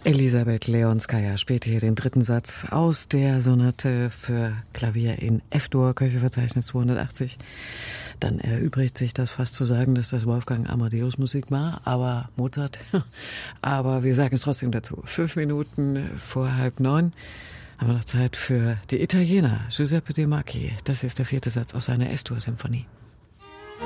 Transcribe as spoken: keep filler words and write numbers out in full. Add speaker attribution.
Speaker 1: Elisabeth Leonskaya spielt hier den dritten Satz aus der Sonate für Klavier in F-Dur, Köchelverzeichnis zweihundertachtzig. Dann erübrigt sich das fast zu sagen, dass das Wolfgang Amadeus Musik war, aber Mozart. Aber wir sagen es trotzdem dazu. Fünf Minuten vor halb neun haben wir noch Zeit für die Italiener. Giuseppe De Macchi, das ist der vierte Satz aus seiner S-Dur-Symphonie.